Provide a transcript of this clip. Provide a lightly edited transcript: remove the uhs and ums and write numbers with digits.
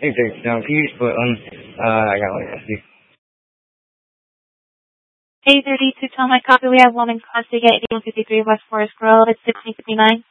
Hey, thanks. Now, can you just put on, I got like a few. A32 Tom, I copy. We have one in Constigate, 8153 West Forest Grove. It's 1659.